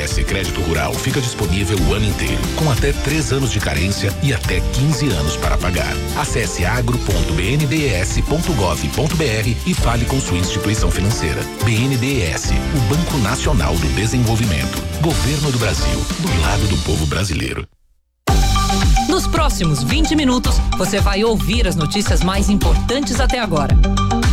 BNDES Crédito Rural fica disponível o ano inteiro, com até 3 anos de carência e até 15 anos para pagar. Acesse agro.bndes.gov.br e fale com sua instituição financeira. BNDES, o Banco Nacional do Desenvolvimento. Governo do Brasil, do lado do povo brasileiro. Nos próximos 20 minutos, você vai ouvir as notícias mais importantes até agora.